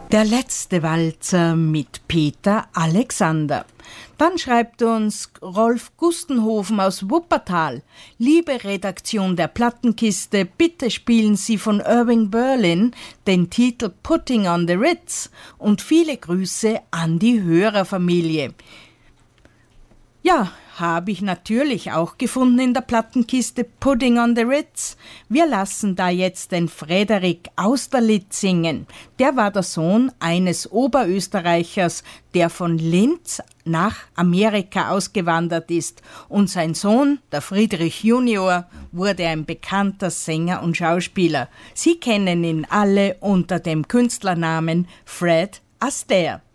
Der letzte Walzer mit Peter Alexander. Dann schreibt uns Rolf Gustenhofen aus Wuppertal. Liebe Redaktion der Plattenkiste, bitte spielen Sie von Irving Berlin den Titel Putting on the Ritz und viele Grüße an die Hörerfamilie. Ja, habe ich natürlich auch gefunden in der Plattenkiste Pudding on the Ritz. Wir lassen da jetzt den Frederik Austerlitz singen. Der war der Sohn eines Oberösterreichers, der von Linz nach Amerika ausgewandert ist. Und sein Sohn, der Friedrich Junior, wurde ein bekannter Sänger und Schauspieler. Sie kennen ihn alle unter dem Künstlernamen Fred Astaire.